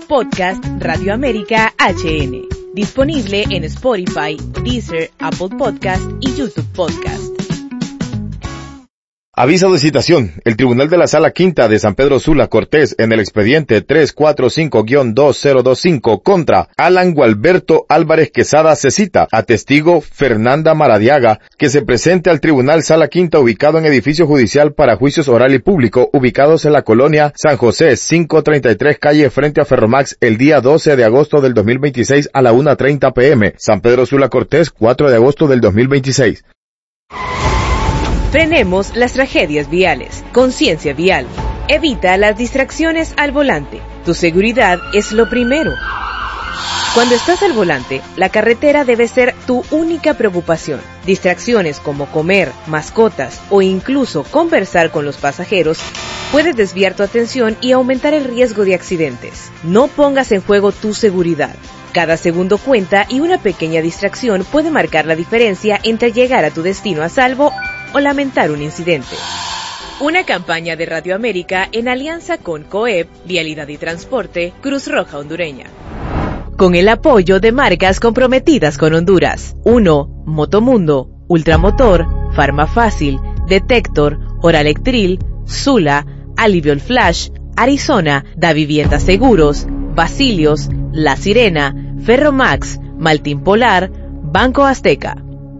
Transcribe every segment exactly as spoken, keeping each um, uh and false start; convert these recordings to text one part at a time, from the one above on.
Podcast Radio América H N. Disponible en Spotify, Deezer, Apple Podcast y YouTube Podcast. Aviso de citación. El Tribunal de la Sala Quinta de San Pedro Sula Cortés en el expediente tres cuatro cinco guión dos cero dos cinco contra Alan Gualberto Álvarez Quesada se cita a testigo Fernanda Maradiaga que se presente al Tribunal Sala Quinta ubicado en edificio judicial para juicios oral y público ubicados en la colonia San José quinientos treinta y tres calle frente a Ferromax el día doce de agosto del dos mil veintiséis a la una treinta pm. San Pedro Sula Cortés, cuatro de agosto del dos mil veintiséis. Frenemos las tragedias viales. Conciencia vial. Evita las distracciones al volante. Tu seguridad es lo primero. Cuando estás al volante, la carretera debe ser tu única preocupación. Distracciones como comer, mascotas o incluso conversar con los pasajeros puede desviar tu atención y aumentar el riesgo de accidentes. No pongas en juego tu seguridad. Cada segundo cuenta y una pequeña distracción puede marcar la diferencia entre llegar a tu destino a salvo o lamentar un incidente. Una campaña de Radio América en alianza con COEP, Vialidad y Transporte, Cruz Roja Hondureña. Con el apoyo de marcas comprometidas con Honduras. uno. Motomundo, Ultramotor, Farmafácil, Detector, Oralectril, Sula, Aliviol Flash, Arizona, Da Vivienda Seguros, Basilios, La Sirena, Ferromax, Maltín Polar, Banco Azteca.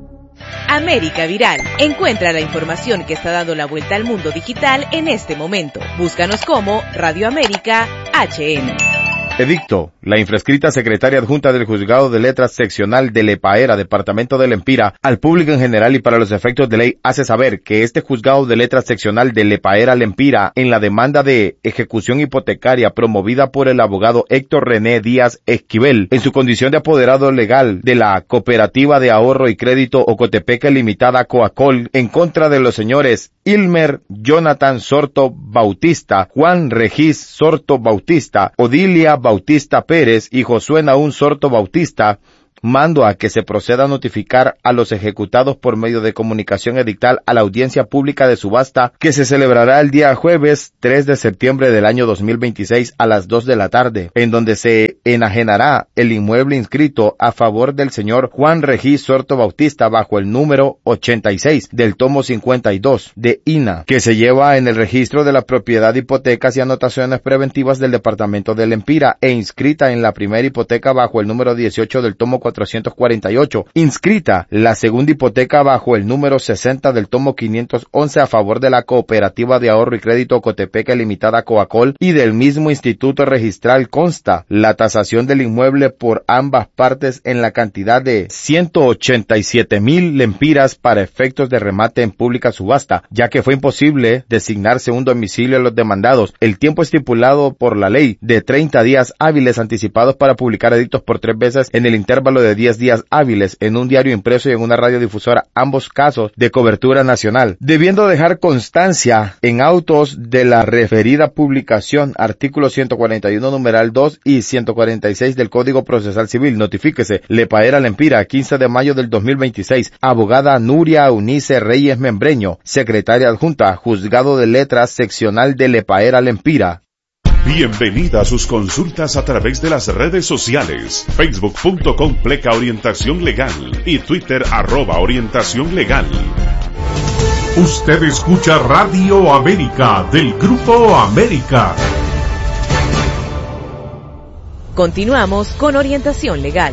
América Viral. Encuentra la información que está dando la vuelta al mundo digital en este momento. Búscanos como Radio América H N. Edicto. La infrascrita secretaria adjunta del Juzgado de Letras Seccional de Lepaera, Departamento de Lempira, al público en general y para los efectos de ley, hace saber que este Juzgado de Letras Seccional de Lepaera, Lempira, en la demanda de ejecución hipotecaria promovida por el abogado Héctor René Díaz Esquivel, en su condición de apoderado legal de la Cooperativa de Ahorro y Crédito Ocotepeque Limitada Coacol, en contra de los señores Ilmer Jonathan Sorto Bautista, Juan Regis Sorto Bautista, Odilia Bautista Pérez y Josué Naún Sorto Bautista, mando a que se proceda a notificar a los ejecutados por medio de comunicación edictal a la audiencia pública de subasta que se celebrará el día jueves tres de septiembre del año dos mil veintiséis a las dos de la tarde, en donde se enajenará el inmueble inscrito a favor del señor Juan Regis Sorto Bautista bajo el número ochenta y seis del tomo cincuenta y dos de I N A, que se lleva en el registro de la propiedad, hipotecas y anotaciones preventivas del departamento de Lempira e inscrita en la primera hipoteca bajo el número dieciocho del tomo cuatrocientos cuarenta y ocho, inscrita la segunda hipoteca bajo el número sesenta del tomo quinientos once a favor de la Cooperativa de Ahorro y Crédito Ocotepeque Limitada Coacol y del mismo instituto registral consta la tasación del inmueble por ambas partes en la cantidad de ciento ochenta y siete mil lempiras para efectos de remate en pública subasta, ya que fue imposible designarse un domicilio a los demandados. El tiempo estipulado por la ley de treinta días hábiles anticipados para publicar edictos por tres veces en el intervalo de diez días hábiles en un diario impreso y en una radiodifusora, ambos casos de cobertura nacional, debiendo dejar constancia en autos de la referida publicación, artículo ciento cuarenta y uno numeral dos y ciento cuarenta y seis del Código Procesal Civil. Notifíquese, Lepaera Lempira, quince de mayo del dos mil veintiséis, abogada Nuria Eunice Reyes Membreño, secretaria adjunta, Juzgado de Letras Seccional de Lepaera Lempira. Bienvenida a sus consultas a través de las redes sociales, facebook punto com pleca orientación legal y Twitter arroba orientación legal. Usted escucha Radio América del Grupo América. Continuamos con Orientación Legal.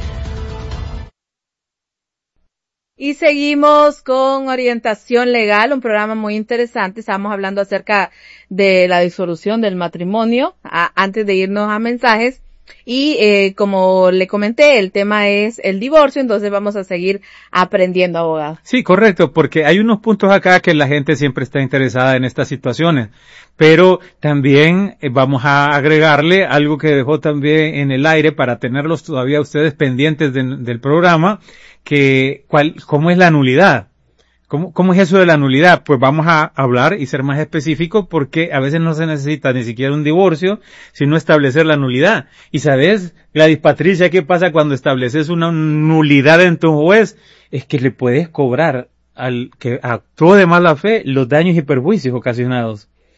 Y seguimos con Orientación Legal, un programa muy interesante. Estamos hablando acerca de la disolución del matrimonio, a, antes de irnos a mensajes. Y eh, como le comenté, el tema es el divorcio, entonces vamos a seguir aprendiendo, abogado. Sí, correcto, porque hay unos puntos acá que la gente siempre está interesada en estas situaciones. Pero también eh, vamos a agregarle algo que dejó también en el aire para tenerlos todavía ustedes pendientes de, del programa, que cuál, cómo es la nulidad. ¿Cómo, ¿Cómo es eso de la nulidad? Pues vamos a hablar y ser más específicos porque a veces no se necesita ni siquiera un divorcio, sino establecer la nulidad. Y sabes, Gladys Patricia, ¿qué pasa cuando estableces una nulidad en tu juez? Es que le puedes cobrar al que actuó de mala fe los daños y perjuicios ocasionados.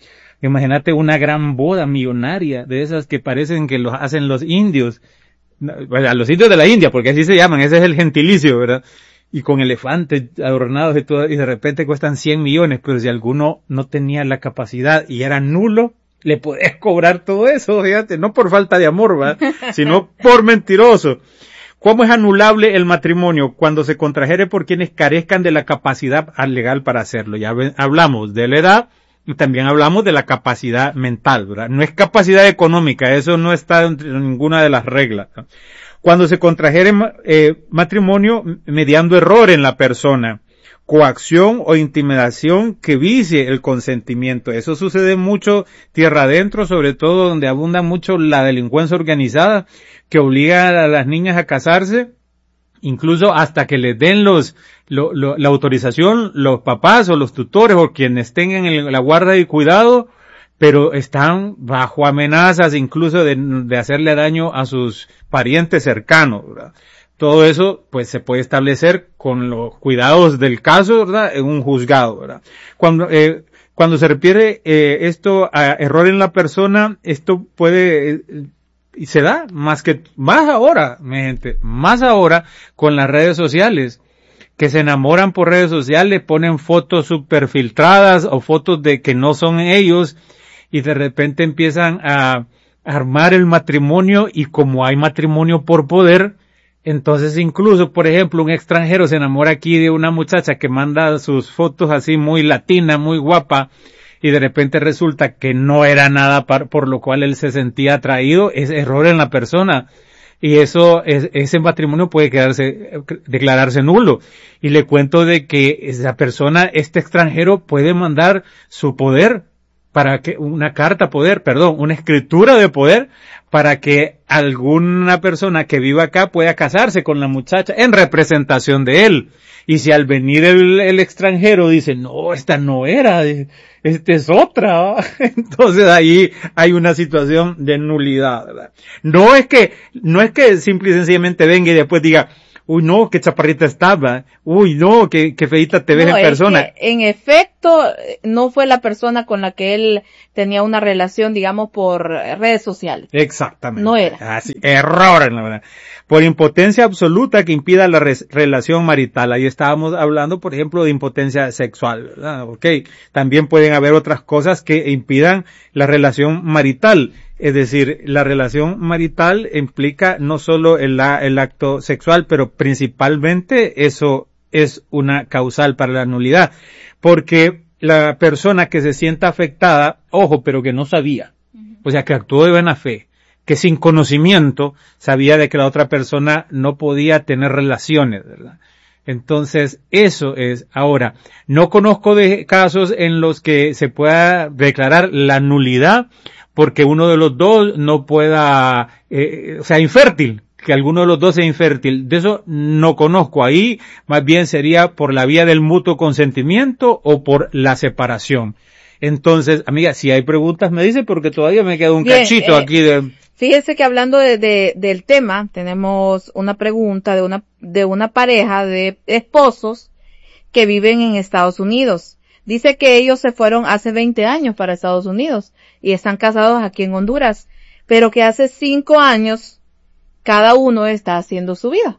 Imagínate una gran boda millonaria, de esas que parecen que los hacen los indios, bueno, los indios de la India, porque así se llaman, ese es el gentilicio, ¿verdad? Y con elefantes adornados y todo, y de repente cuestan cien millones, pero si alguno no tenía la capacidad y era nulo, le podés cobrar todo eso, fíjate, no por falta de amor, ¿verdad? Sino por mentiroso. ¿Cómo es anulable el matrimonio? Cuando se contrajere por quienes carezcan de la capacidad legal para hacerlo. Ya hablamos de la edad y también hablamos de la capacidad mental, ¿verdad? No es capacidad económica, eso no está en ninguna de las reglas, ¿no? Cuando se contrajere eh, matrimonio mediando error en la persona, coacción o intimidación que vicie el consentimiento. Eso sucede mucho tierra adentro, sobre todo donde abunda mucho la delincuencia organizada, que obliga a las niñas a casarse, incluso hasta que les den los lo, lo, la autorización los papás o los tutores o quienes tengan el, la guarda y cuidado, pero están bajo amenazas incluso de, de hacerle daño a sus parientes cercanos, ¿verdad? Todo eso, pues, se puede establecer con los cuidados del caso, ¿verdad? En un juzgado, ¿verdad? Cuando, eh, cuando se refiere, eh, esto a error en la persona, esto puede, eh, y se da más que, más ahora, mi gente, más ahora con las redes sociales, que se enamoran por redes sociales, ponen fotos super filtradas o fotos de que no son ellos, y de repente empiezan a armar el matrimonio, y como hay matrimonio por poder, entonces incluso, por ejemplo, un extranjero se enamora aquí de una muchacha que manda sus fotos así muy latina, muy guapa, y de repente resulta que no era nada par, por lo cual él se sentía atraído, es error en la persona. Y eso, es, ese matrimonio puede quedarse, declararse nulo. Y le cuento de que esa persona, este extranjero, puede mandar su poder para que, una carta poder, perdón, una escritura de poder, para que alguna persona que viva acá pueda casarse con la muchacha en representación de él. Y si al venir el, el extranjero dice, no, esta no era, esta es otra, ¿verdad? Entonces ahí hay una situación de nulidad, ¿verdad? No es que, no es que simple y sencillamente venga y después diga, uy, no, qué chaparrita estaba, uy, no, qué, qué feita te ves no, en persona. En efecto, no fue la persona con la que él tenía una relación, digamos, por redes sociales. Exactamente. No era. Así, error, en la verdad. Por impotencia absoluta que impida la re- relación marital. Ahí estábamos hablando, por ejemplo, de impotencia sexual, ¿verdad? Ok. También pueden haber otras cosas que impidan la relación marital. Es decir, la relación marital implica no solo el, el acto sexual, pero principalmente eso es una causal para la nulidad. Porque la persona que se sienta afectada, ojo, pero que no sabía, o sea, que actuó de buena fe, que sin conocimiento sabía de que la otra persona no podía tener relaciones, ¿verdad? Entonces, eso es. Ahora, no conozco de casos en los que se pueda declarar la nulidad porque uno de los dos no pueda, eh, o sea, infértil, que alguno de los dos sea infértil. De eso no conozco. Ahí más bien sería por la vía del mutuo consentimiento o por la separación. Entonces, amiga, si hay preguntas me dice porque todavía me queda un bien, cachito eh, aquí de... Fíjese que hablando de, de, del tema, tenemos una pregunta de una, de una pareja de esposos que viven en Estados Unidos. Dice que ellos se fueron hace veinte años para Estados Unidos y están casados aquí en Honduras, pero que hace cinco años cada uno está haciendo su vida.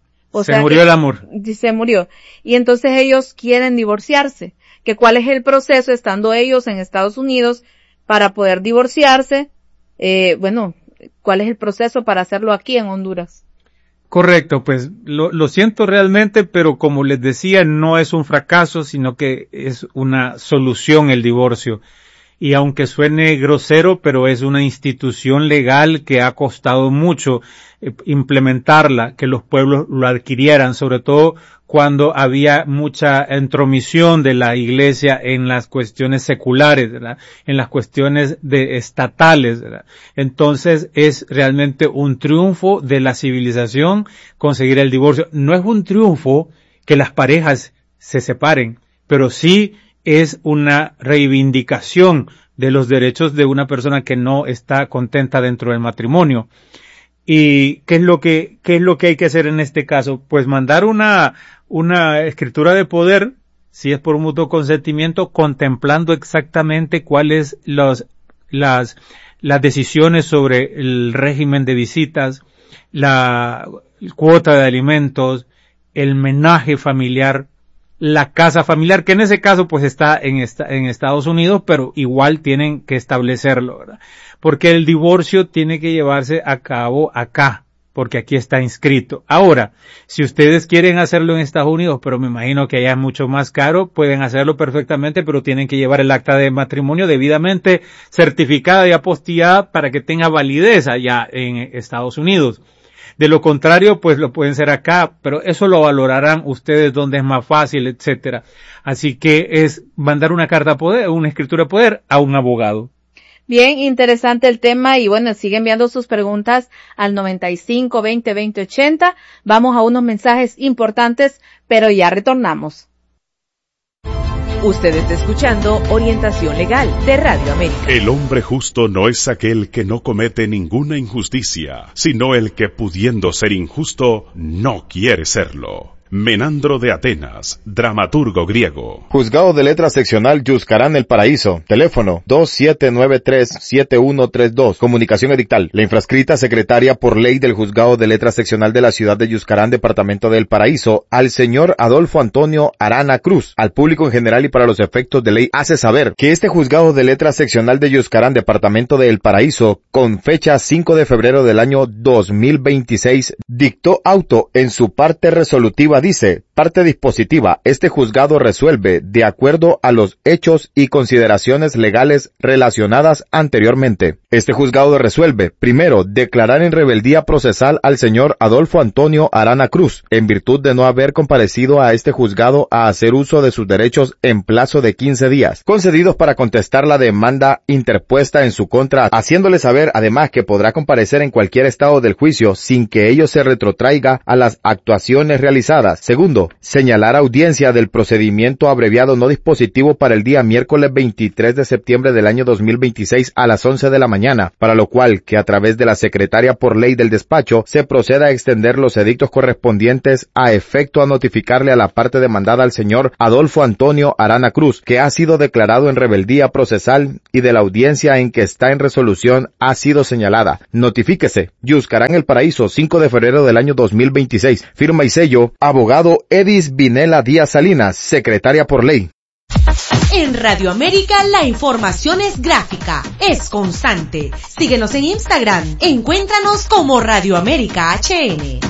O se sea murió que, el amor. Se murió. Y entonces ellos quieren divorciarse. Que cuál es el proceso estando ellos en Estados Unidos para poder divorciarse. Eh, bueno, ¿cuál es el proceso para hacerlo aquí en Honduras? Correcto, pues lo, lo siento realmente, pero como les decía, no es un fracaso, sino que es una solución el divorcio. Y aunque suene grosero, pero es una institución legal que ha costado mucho eh, implementarla, que los pueblos lo adquirieran, sobre todo cuando había mucha intromisión de la iglesia en las cuestiones seculares, ¿verdad? En las cuestiones de estatales, ¿verdad? Entonces es realmente un triunfo de la civilización conseguir el divorcio. No es un triunfo que las parejas se separen, pero sí es una reivindicación de los derechos de una persona que no está contenta dentro del matrimonio. ¿Y qué es lo que, qué es lo que hay que hacer en este caso? Pues mandar una, una escritura de poder si es por mutuo consentimiento, contemplando exactamente cuáles los, las, las decisiones sobre el régimen de visitas, la cuota de alimentos, el menaje familiar, la casa familiar, que en ese caso pues está en, esta, en Estados Unidos, pero igual tienen que establecerlo, ¿verdad? Porque el divorcio tiene que llevarse a cabo acá, porque aquí está inscrito. Ahora, si ustedes quieren hacerlo en Estados Unidos, pero me imagino que allá es mucho más caro, pueden hacerlo perfectamente, pero tienen que llevar el acta de matrimonio debidamente certificada y apostillada para que tenga validez allá en Estados Unidos. De lo contrario, pues lo pueden hacer acá, pero eso lo valorarán ustedes donde es más fácil, etcétera. Así que es mandar una carta a poder, una escritura a poder a un abogado. Bien, interesante el tema y bueno, sigue enviando sus preguntas al noventa y cinco, veinte, veinte, ochenta. Vamos a unos mensajes importantes, pero ya retornamos. Usted está escuchando Orientación Legal de Radio América. El hombre justo no es aquel que no comete ninguna injusticia, sino el que pudiendo ser injusto, no quiere serlo. Menandro de Atenas, dramaturgo griego. Juzgado de Letras Seccional Yuscarán El Paraíso. Teléfono dos siete nueve tres, siete uno tres dos. Comunicación edictal. La infrascrita secretaria por ley del Juzgado de Letras Seccional de la ciudad de Yuscarán, Departamento del Paraíso, al señor Adolfo Antonio Arana Cruz, al público en general y para los efectos de ley, hace saber que este Juzgado de Letras Seccional de Yuscarán, Departamento del Paraíso, con fecha cinco de febrero del año dos mil veintiséis, dictó auto en su parte resolutiva. Dice, parte dispositiva, este juzgado resuelve de acuerdo a los hechos y consideraciones legales relacionadas anteriormente. Este juzgado resuelve, primero, declarar en rebeldía procesal al señor Adolfo Antonio Arana Cruz, en virtud de no haber comparecido a este juzgado a hacer uso de sus derechos en plazo de quince días, concedidos para contestar la demanda interpuesta en su contra, haciéndole saber además que podrá comparecer en cualquier estado del juicio sin que ello se retrotraiga a las actuaciones realizadas. Segundo, señalar audiencia del procedimiento abreviado no dispositivo para el día miércoles veintitrés de septiembre del año dos mil veintiséis a las once de la mañana, para lo cual que a través de la secretaria por ley del despacho se proceda a extender los edictos correspondientes a efecto a notificarle a la parte demandada al señor Adolfo Antonio Arana Cruz, que ha sido declarado en rebeldía procesal y de la audiencia en que está en resolución ha sido señalada. Notifíquese. Yuscarán El Paraíso, cinco de febrero del año dos mil veintiséis. Firma y sello, abogado Edis Vinela Díaz Salinas, secretaria por ley. En Radio América la información es gráfica, es constante. Síguenos en Instagram, encuéntranos como Radio América H N.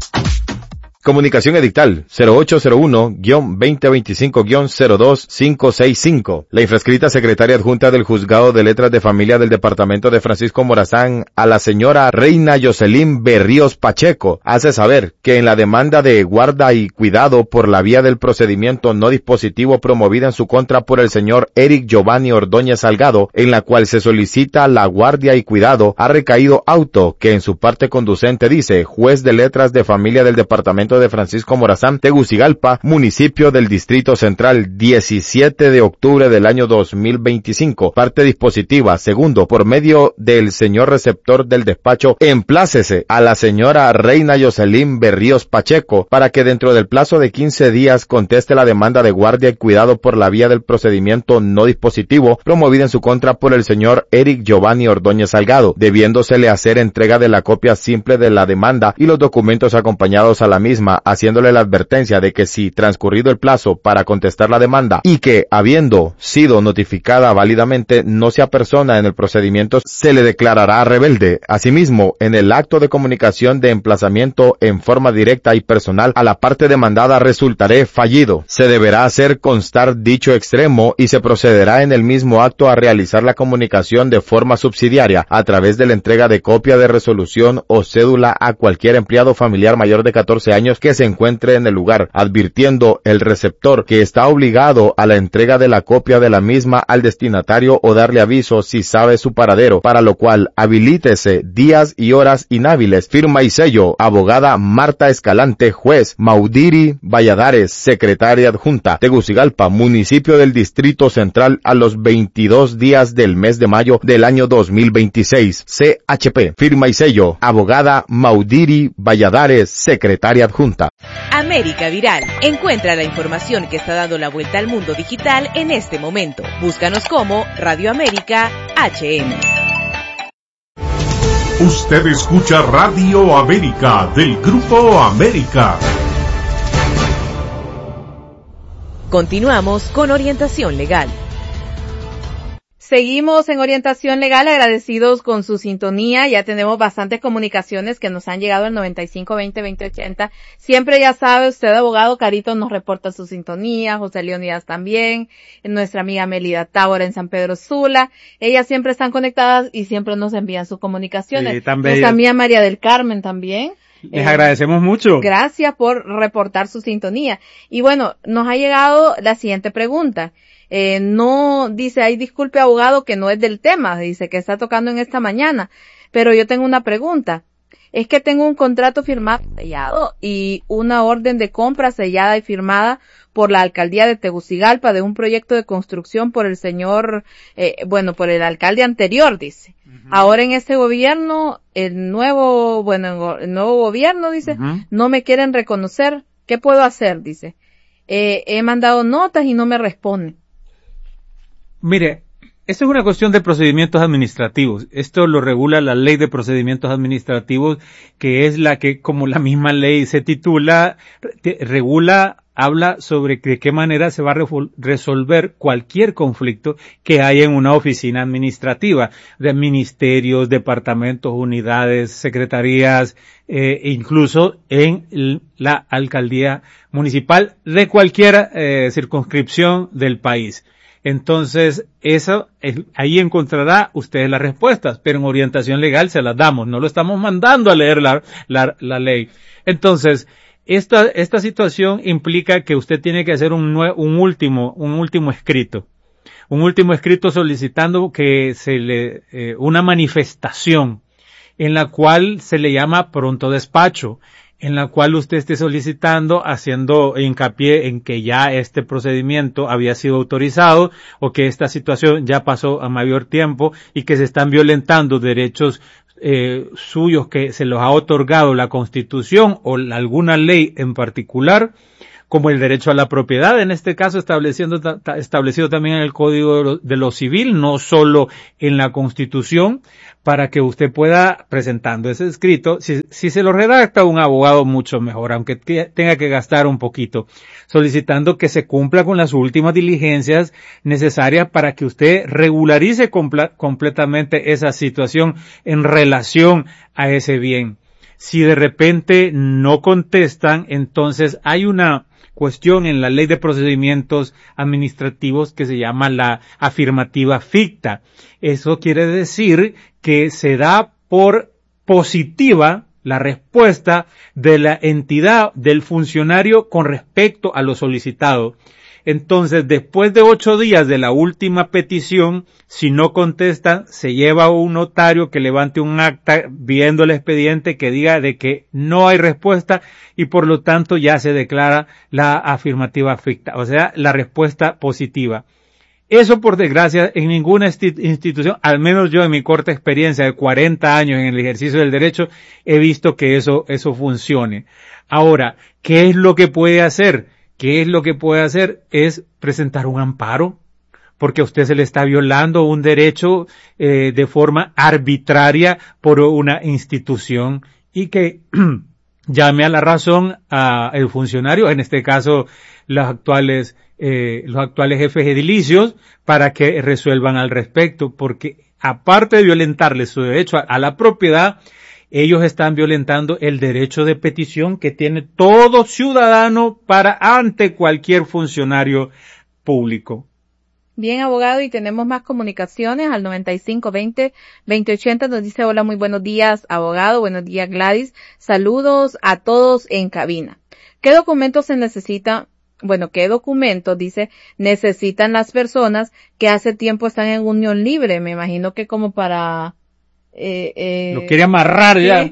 Comunicación edictal cero ocho cero uno, veinte veinticinco, cero dos cinco seis cinco. La infrascrita secretaria adjunta del Juzgado de Letras de Familia del Departamento de Francisco Morazán a la señora Reina Jocelyn Berríos Pacheco hace saber que en la demanda de guarda y cuidado por la vía del procedimiento no dispositivo promovida en su contra por el señor Eric Giovanni Ordóñez Salgado, en la cual se solicita la guardia y cuidado, ha recaído auto que en su parte conducente dice Juez de Letras de Familia del Departamento de Francisco Morazán, Tegucigalpa, municipio del Distrito Central, diecisiete de octubre del año dos mil veinticinco. Parte dispositiva. Segundo, por medio del señor receptor del despacho, emplácese a la señora Reina Jocelyn Berríos Pacheco para que dentro del plazo de quince días conteste la demanda de guardia y cuidado por la vía del procedimiento no dispositivo promovida en su contra por el señor Eric Giovanni Ordóñez Salgado, debiéndosele hacer entrega de la copia simple de la demanda y los documentos acompañados a la misma, haciéndole la advertencia de que si transcurrido el plazo para contestar la demanda y que, habiendo sido notificada válidamente, no se apersona en el procedimiento, se le declarará rebelde. Asimismo, en el acto de comunicación de emplazamiento en forma directa y personal a la parte demandada resultaré fallido. Se deberá hacer constar dicho extremo y se procederá en el mismo acto a realizar la comunicación de forma subsidiaria a través de la entrega de copia de resolución o cédula a cualquier empleado familiar mayor de catorce años que se encuentre en el lugar, advirtiendo el receptor que está obligado a la entrega de la copia de la misma al destinatario o darle aviso si sabe su paradero, para lo cual habilítese días y horas inhábiles. Firma y sello, abogada Marta Escalante, juez, Maudiri Valladares, secretaria adjunta, Tegucigalpa, municipio del Distrito Central, a los veintidós días del mes de mayo del año dos mil veintiséis. C H P. Firma y sello, abogada Maudiri Valladares, secretaria adjunta. adjunta. América Viral. Encuentra la información que está dando la vuelta al mundo digital en este momento. Búscanos como Radio América H M. Usted escucha Radio América del Grupo América. Continuamos con orientación legal. Seguimos en orientación legal, agradecidos con su sintonía. Ya tenemos bastantes comunicaciones que nos han llegado al noventa y cinco veinte veinte ochenta. Siempre, ya sabe usted, abogado Carito nos reporta su sintonía, José Leonidas también, nuestra amiga Melida Tábora en San Pedro Sula. Ellas siempre están conectadas y siempre nos envían sus comunicaciones. Sí, también. Nuestra amiga María del Carmen también. Les eh, agradecemos mucho. Gracias por reportar su sintonía. Y bueno, nos ha llegado la siguiente pregunta. Eh, no, dice, ay, disculpe abogado, que no es del tema, dice que está tocando en esta mañana, pero yo tengo una pregunta. Es que tengo un contrato firmado, sellado, y una orden de compra sellada y firmada por la alcaldía de Tegucigalpa de un proyecto de construcción por el señor, eh, bueno, por el alcalde anterior, dice. Uh-huh. Ahora en este gobierno, el nuevo, bueno, el nuevo gobierno, dice, uh-huh. no me quieren reconocer. ¿Qué puedo hacer? Dice. Eh, he mandado notas y no me responden. Mire, esto es una cuestión de procedimientos administrativos. Esto lo regula la Ley de Procedimientos Administrativos, que es la que, como la misma ley se titula, regula, habla sobre de qué manera se va a resolver cualquier conflicto que haya en una oficina administrativa, de ministerios, departamentos, unidades, secretarías, eh, incluso en la alcaldía municipal de cualquier eh, circunscripción del país. Entonces, eso, ahí encontrará ustedes las respuestas, pero en orientación legal se las damos, no lo estamos mandando a leer la, la, la ley. Entonces, esta, esta situación implica que usted tiene que hacer un, un último, un último escrito, un último escrito solicitando que se le, eh, una manifestación en la cual se le llama pronto despacho, en la cual usted esté solicitando, haciendo hincapié en que ya este procedimiento había sido autorizado o que esta situación ya pasó a mayor tiempo y que se están violentando derechos eh, suyos que se los ha otorgado la Constitución o la, alguna ley en particular, como el derecho a la propiedad, en este caso estableciendo, ta, establecido también en el Código de lo, de lo Civil, no solo en la Constitución, para que usted pueda, presentando ese escrito, si, si se lo redacta un abogado mucho mejor, aunque t- tenga que gastar un poquito, solicitando que se cumpla con las últimas diligencias necesarias para que usted regularice compl- completamente esa situación en relación a ese bien. Si de repente no contestan, entonces hay una cuestión en la Ley de Procedimientos Administrativos que se llama la afirmativa ficta. Eso quiere decir que se da por positiva la respuesta de la entidad del funcionario con respecto a lo solicitado. Entonces, después de ocho días de la última petición, si no contestan, se lleva a un notario que levante un acta viendo el expediente que diga de que no hay respuesta y por lo tanto ya se declara la afirmativa ficta, o sea, la respuesta positiva. Eso, por desgracia, en ninguna institución, al menos yo en mi corta experiencia de cuarenta años en el ejercicio del derecho, he visto que eso, eso funcione. Ahora, ¿qué es lo que puede hacer? ¿Qué es lo que puede hacer? Es presentar un amparo, porque a usted se le está violando un derecho eh, de forma arbitraria por una institución y que llame a la razón a el funcionario, en este caso los actuales eh, los actuales jefes edilicios, para que resuelvan al respecto, porque aparte de violentarle su derecho a, a la propiedad, ellos están violentando el derecho de petición que tiene todo ciudadano para ante cualquier funcionario público. Bien, abogado, y tenemos más comunicaciones al noventa y cinco veinte veinte ochenta. Nos dice, hola, muy buenos días, abogado. Buenos días, Gladys. Saludos a todos en cabina. ¿Qué documentos se necesita? Bueno, ¿qué documentos, dice, necesitan las personas que hace tiempo están en unión libre? Me imagino que como para... Eh, eh, Lo quiere amarrar ya.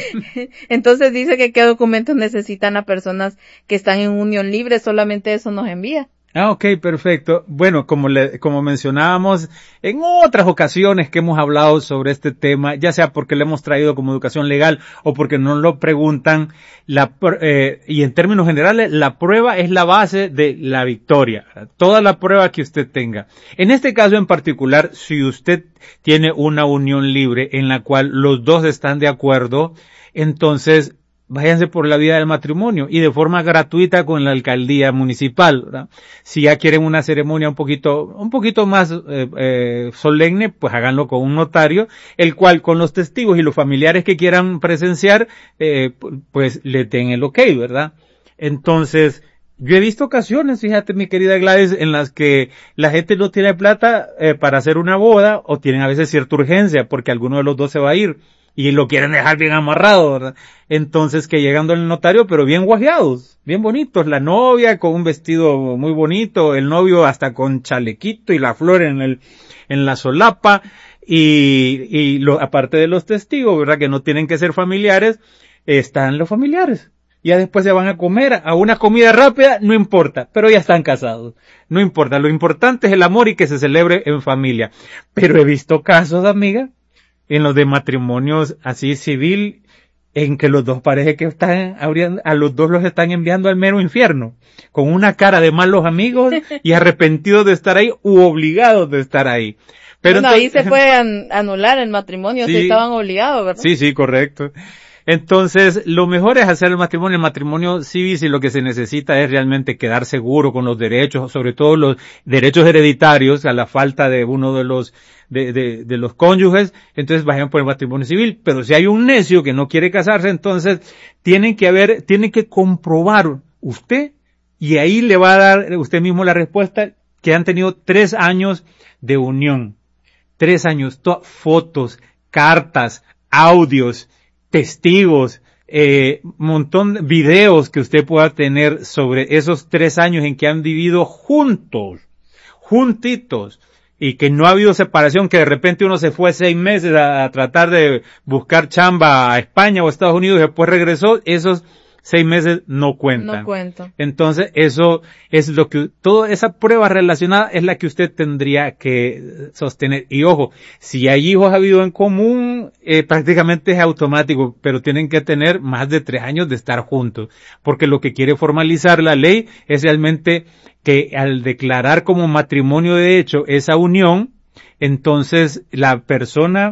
Entonces dice que qué documentos necesitan las personas que están en unión libre, solamente eso nos envía. Ah, ok, perfecto. Bueno, como le, como mencionábamos en otras ocasiones que hemos hablado sobre este tema, ya sea porque lo hemos traído como educación legal o porque nos lo preguntan, la, eh, y en términos generales, la prueba es la base de la victoria. Toda la prueba que usted tenga. En este caso en particular, si usted tiene una unión libre en la cual los dos están de acuerdo, entonces váyanse por la vía del matrimonio y de forma gratuita con la alcaldía municipal, ¿verdad? Si ya quieren una ceremonia un poquito, un poquito más eh, eh, solemne, pues háganlo con un notario, el cual con los testigos y los familiares que quieran presenciar, eh, pues le den el ok, ¿verdad? Entonces, yo he visto ocasiones, fíjate mi querida Gladys, en las que la gente no tiene plata eh, para hacer una boda o tienen a veces cierta urgencia porque alguno de los dos se va a ir y lo quieren dejar bien amarrado, ¿verdad? Entonces que llegando al notario, pero bien guajeados, bien bonitos, la novia con un vestido muy bonito, el novio hasta con chalequito y la flor en el, en la solapa, y, y lo, aparte de los testigos, ¿verdad? Que no tienen que ser familiares, están los familiares. Ya después se van a comer a una comida rápida, no importa, pero ya están casados. No importa, lo importante es el amor y que se celebre en familia. Pero he visto casos, amiga, en los de matrimonios así civil, en que los dos parece que están, a los dos los están enviando al mero infierno, con una cara de malos amigos y arrepentidos de estar ahí u obligados de estar ahí. Pero bueno, entonces, ahí se puede an- anular el matrimonio sí, si estaban obligados, ¿verdad? Sí, sí, correcto. Entonces, lo mejor es hacer el matrimonio, el matrimonio civil, si lo que se necesita es realmente quedar seguro con los derechos, sobre todo los derechos hereditarios, a la falta de uno de los, de, de, de los cónyuges, entonces vayan por el matrimonio civil. Pero si hay un necio que no quiere casarse, entonces tienen que haber, tienen que comprobar usted, y ahí le va a dar usted mismo la respuesta, que han tenido tres años de unión. Tres años, to- fotos, cartas, audios, testigos, eh, montón de videos que usted pueda tener sobre esos tres años en que han vivido juntos, juntitos, y que no ha habido separación, que de repente uno se fue seis meses a, a tratar de buscar chamba a España o a Estados Unidos y después regresó, esos seis meses no cuentan. No cuento. Entonces, eso es lo que, toda esa prueba relacionada es la que usted tendría que sostener. Y ojo, si hay hijos habido en común, eh, prácticamente es automático, pero tienen que tener más de tres años de estar juntos. Porque lo que quiere formalizar la ley es realmente que al declarar como matrimonio de hecho esa unión, entonces la persona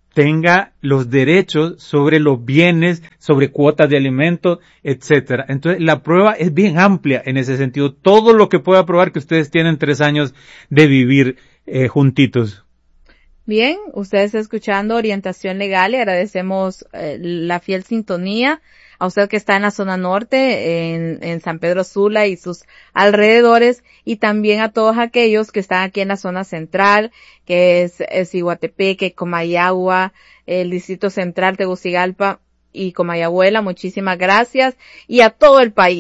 tenga los derechos sobre los bienes, sobre cuotas de alimentos, etcétera. Entonces, la prueba es bien amplia en ese sentido. Todo lo que pueda probar que ustedes tienen tres años de vivir eh, juntitos. Bien, ustedes escuchando Orientación Legal y agradecemos eh, la fiel sintonía a usted que está en la zona norte, en, en San Pedro Sula y sus alrededores, y también a todos aquellos que están aquí en la zona central, que es, es Iguatepeque, Comayagua, el Distrito Central, Tegucigalpa y Comayagüela. Muchísimas gracias, y a todo el país.